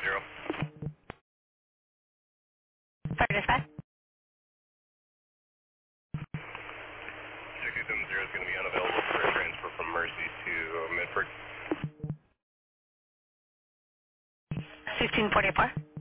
Sorry, dispatch. 6270 is going to be unavailable for a transfer from Mercy to Medford. 1544.